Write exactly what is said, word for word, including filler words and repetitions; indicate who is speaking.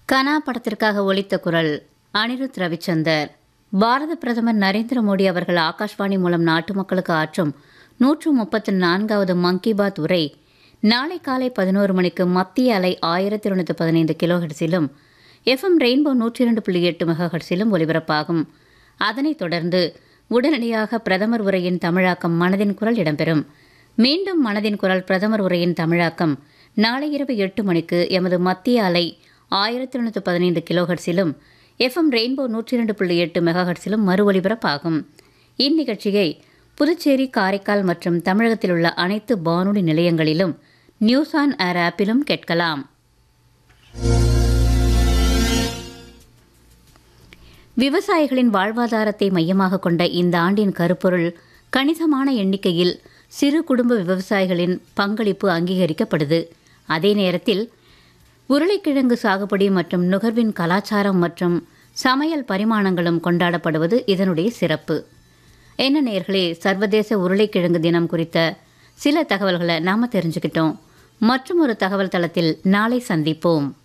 Speaker 1: கனா படத்திற்காக ஒலித்த குரல் அனிருத் ரவிச்சந்தர். பாரத பிரதமர் நரேந்திர மோடி அவர்கள் ஆகாஷ்வாணி மூலம் நாட்டு மக்களுக்கு ஆற்றும் நூற்று முப்பத்தி நான்காவது மன் கி பாத் உரை நாளை காலை பதினோரு மணிக்கு மத்திய அலை ஆயிரத்தி இருநூற்றி பதினைந்து கிலோஹெர்ட்ஸிலும் எஃப்எம் ரெயின்போ நூற்றி இரண்டு புள்ளி எட்டு மெகாஹெர்ட்ஸிலும் ஒலிபரப்பாகும். அதனைத் தொடர்ந்து உடனடியாக பிரதமர் உரையின் தமிழாக்கம் மனதின் குரல் இடம்பெறும். மீண்டும் மனதின் குரல் பிரதமர் உரையின் தமிழாக்கம் நாளை இரவு எட்டு மணிக்கு எமது மத்திய அலை ஆயிரத்தி இருநூற்றி பதினைந்து கிலோஹெர்ட்ஸிலும் எஃப்எம் ரெயின்போ நூற்றி இரண்டு புள்ளி எட்டு மெகாஹெர்ட்ஸிலும் மறு ஒலிபரப்பாகும். இந்நிகழ்ச்சியை புதுச்சேரி, காரைக்கால் மற்றும் தமிழகத்தில் உள்ள அனைத்து வானொலி நிலையங்களிலும் நியூஸ் ஆன் ஏர் ஆப்பிலும் கேட்கலாம். விவசாயிகளின் வாழ்வாதாரத்தை மையமாக கொண்ட இந்த ஆண்டின் கருப்பொருள் கணிசமான எண்ணிக்கையில் சிறு குடும்ப விவசாயிகளின் பங்களிப்பு அங்கீகரிக்கப்படுது. அதே நேரத்தில் உருளைக்கிழங்கு சாகுபடி மற்றும் நுகர்வின் கலாச்சாரம் மற்றும் சமையல் பரிமாணங்களும் கொண்டாடப்படுவது இதனுடைய சிறப்பு. என்ன நேயர்களே, சர்வதேச உருளைக்கிழங்கு தினம் குறித்த சில தகவல்களை நாம தெரிஞ்சுக்கிட்டோம். மற்றும் ஒரு தகவல் தளத்தில் நாளை சந்திப்போம்.